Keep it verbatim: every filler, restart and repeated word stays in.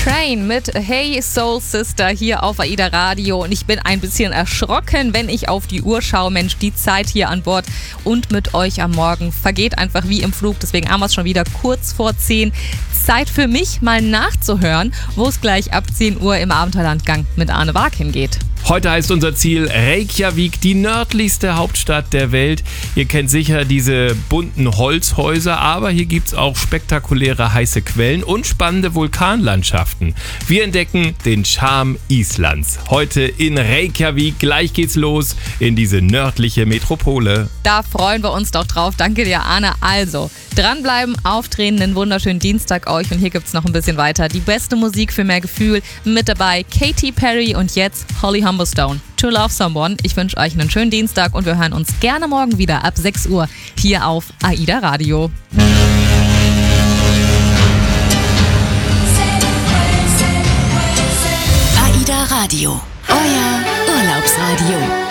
Train mit Hey Soul Sister hier auf AIDA Radio und ich bin ein bisschen erschrocken, wenn ich auf die Uhr schaue. Mensch, die Zeit hier an Bord und mit euch am Morgen vergeht einfach wie im Flug. Deswegen haben wir es schon wieder kurz vor zehn. Zeit für mich mal nachzuhören, wo es gleich ab zehn Uhr im Abenteuerlandgang mit Arne Waag hingeht. Heute heißt unser Ziel Reykjavik, die nördlichste Hauptstadt der Welt. Ihr kennt sicher diese bunten Holzhäuser, aber hier gibt es auch spektakuläre heiße Quellen und spannende Vulkanlandschaften. Wir entdecken den Charme Islands. Heute in Reykjavik. Gleich geht's los in diese nördliche Metropole. Da freuen wir uns doch drauf. Danke dir, Arne. Also, dranbleiben, aufdrehen, einen wunderschönen Dienstag euch. Und hier gibt's noch ein bisschen weiter. Die beste Musik für mehr Gefühl. Mit dabei Katy Perry und jetzt Holly Humberstone. To Love Someone. Ich wünsche euch einen schönen Dienstag und wir hören uns gerne morgen wieder ab sechs Uhr hier auf AIDA Radio. AIDA Radio, euer Urlaubsradio.